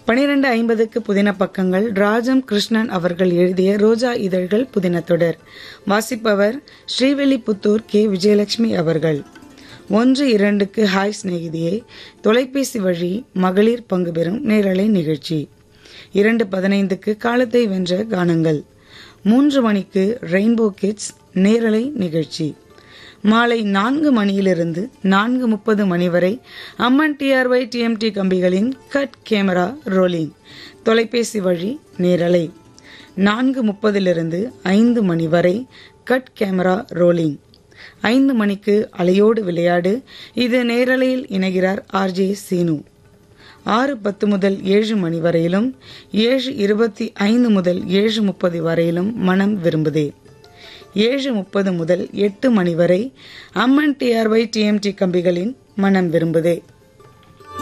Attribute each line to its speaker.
Speaker 1: 12:50க்கு புதின பக்கங்கள். ராஜம் கிருஷ்ணன் அவர்கள் எழுதிய ரோஜா இதழ்கள் புதின தொடர். வாசிப்பவர் ஸ்ரீவில்லிபுத்தூர் கே. விஜயலட்சுமி அவர்கள். 1:02க்கு ஹாய் சிநேகிதியே, தொலைபேசி வழி மகளிர் பங்கு பெறும் நேரலை நிகழ்ச்சி. 2:15க்கு காலத்தை வென்ற கானங்கள். 3 மணிக்கு ரெயின்போ கிட்ஸ் நேரலை நிகழ்ச்சி. மாலை 4 மணியிலிருந்து 4:30 மணி வரை அம்மன் TRY TMT கம்பிகளின் கட் கேமரா ரோலிங் தொலைபேசி வழி நேரலை. 4:30 5 மணி வரை கட் கேமரா ரோலிங். 5 மணிக்கு அலையோடு விளையாடு. இது நேரலையில் இணைகிறார் RJ சீனு. 6:10 முதல் 7 மணி வரையிலும், 7:25 முதல் 7:30 வரையிலும் மனம் விரும்புதே. 7:30 முதல் 8 மணி வரை அம்மன் TRY TMT கம்பிகளின் மனம் விரும்புதே.